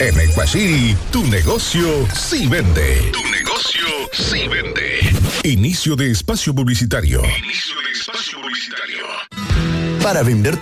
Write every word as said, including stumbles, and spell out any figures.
En Ecuasil, tu negocio sí vende. Tu negocio sí vende. Inicio de espacio publicitario. Inicio de espacio publicitario. Para vender